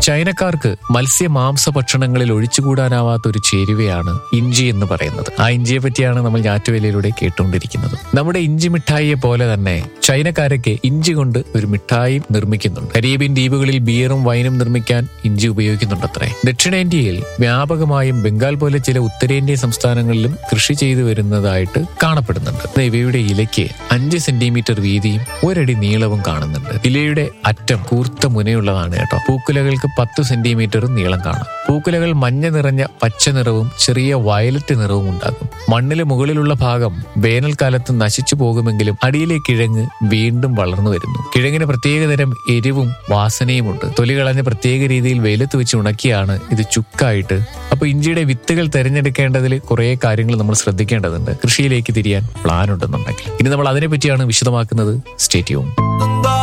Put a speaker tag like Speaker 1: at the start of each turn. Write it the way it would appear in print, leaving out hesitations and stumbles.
Speaker 1: ചൈനക്കാർക്ക് മത്സ്യമാംസ ഭക്ഷണങ്ങളിൽ ഒഴിച്ചുകൂടാനാവാത്ത ഒരു ചേരുവയാണ് ഇഞ്ചി എന്ന് പറയുന്നത്. ആ ഇഞ്ചിയെ പറ്റിയാണ് നമ്മൾ ഞാറ്റുവേലയിലൂടെ കേട്ടുകൊണ്ടിരിക്കുന്നത്. നമ്മുടെ ഇഞ്ചി മിഠായിയെ പോലെ തന്നെ ചൈനക്കാരൊക്കെ ഇഞ്ചി കൊണ്ട് ഒരു മിഠായി നിർമ്മിക്കുന്നുണ്ട്. കരീബിയൻ ദ്വീപുകളിൽ ബിയറും വൈനും നിർമ്മിക്കാൻ ഇഞ്ചി ഉപയോഗിക്കുന്നുണ്ടത്രേ. ദക്ഷിണേന്ത്യയിൽ വ്യാപകമായും ബംഗാൾ പോലെ ചില ഉത്തരേന്ത്യൻ സംസ്ഥാനങ്ങളിലും കൃഷി ചെയ്തു വരുന്നതായിട്ട് കാണപ്പെടുന്നുണ്ട്. ഇവയുടെ ഇലയ്ക്ക് 5 സെന്റിമീറ്റർ വീതിയും 1 അടി നീളവും കാണുന്നുണ്ട്. ഇലയുടെ അറ്റം കൂർത്ത മുനയുള്ളതാണ് കേട്ടോ. പൂക്കുലകൾക്ക് 10 സെന്റിമീറ്റർ നീളം കാണാം. പൂക്കുലകൾ മഞ്ഞ നിറഞ്ഞ പച്ച നിറവും ചെറിയ വയലറ്റ് നിറവും ഉണ്ടാകും. മണ്ണിന് മുകളിലുള്ള ഭാഗം വേനൽക്കാലത്ത് നശിച്ചു പോകുമെങ്കിലും അടിയിലെ കിഴങ്ങ് വീണ്ടും വളർന്നു വരുന്നു. കിഴങ്ങിന് പ്രത്യേകതരം എരിവും വാസനയുമുണ്ട്. തൊലി കളഞ്ഞ് പ്രത്യേക രീതിയിൽ വെയിലത്ത് വെച്ച് ഉണക്കിയാണ് ഇത് ചുക്കായിട്ട്. അപ്പൊ ഇഞ്ചിയുടെ വിത്തുകൾ തിരഞ്ഞെടുക്കേണ്ടതിൽ കുറെ കാര്യങ്ങൾ നമ്മൾ ശ്രദ്ധിക്കേണ്ടതുണ്ട്, കൃഷിയിലേക്ക് തിരിയാൻ പ്ലാൻ ഉണ്ടെന്നുണ്ടെങ്കിൽ. ഇനി നമ്മൾ അതിനെ പറ്റിയാണ് വിശദമാക്കുന്നത്. Stay tune.